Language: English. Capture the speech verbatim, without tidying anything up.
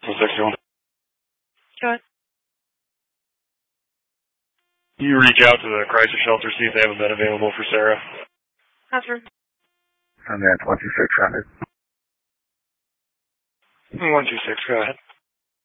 sixty-one. Go ahead. You reach out to the crisis shelter, see if they have a bed available for Sarah. After. And then twenty-six hundred. one two six, go ahead.